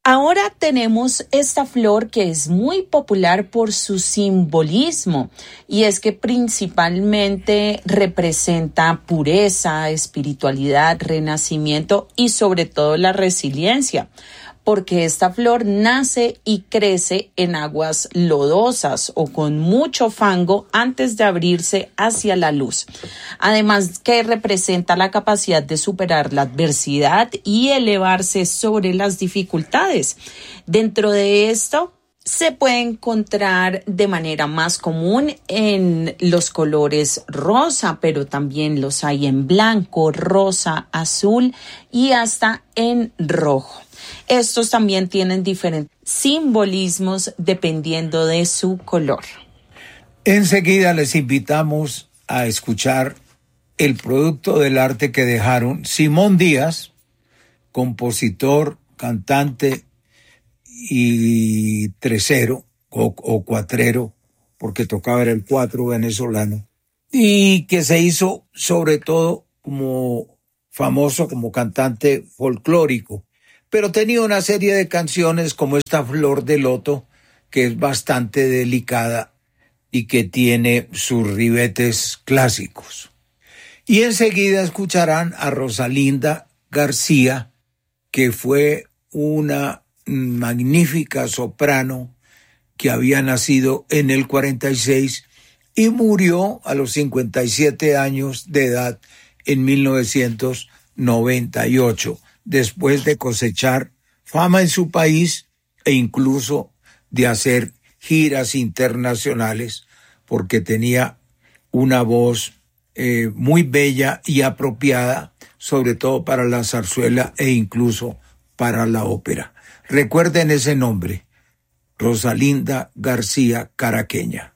Ahora tenemos esta flor que es muy popular por su simbolismo y es que principalmente representa pureza, espiritualidad, renacimiento y sobre todo la resiliencia, porque esta flor nace y crece en aguas lodosas o con mucho fango antes de abrirse hacia la luz. Además que representa la capacidad de superar la adversidad y elevarse sobre las dificultades. Dentro de esto, se puede encontrar de manera más común en los colores rosa, pero también los hay en blanco, rosa, azul y hasta en rojo. Estos también tienen diferentes simbolismos dependiendo de su color. Enseguida les invitamos a escuchar el producto del arte que dejaron Simón Díaz, compositor, cantante y tresero o cuatrero, porque tocaba el cuatro venezolano, y que se hizo sobre todo como famoso como cantante folclórico, pero tenía una serie de canciones como esta Flor de Loto, que es bastante delicada y que tiene sus ribetes clásicos. Y enseguida escucharán a Rosalinda García, que fue una magnífica soprano que había nacido en el 46 y murió a los 57 años de edad en 1998, después de cosechar fama en su país e incluso de hacer giras internacionales, porque tenía una voz muy bella y apropiada, sobre todo para la zarzuela e incluso para la ópera. Recuerden ese nombre, Rosalinda García Caraqueña.